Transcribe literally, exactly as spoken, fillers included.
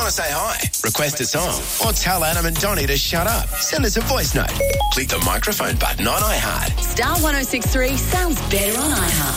to say hi, request a song, or tell Adam and Donnie to shut up, send us a voice note. Click the microphone button on iHeart. Star one oh six three sounds better on iHeart.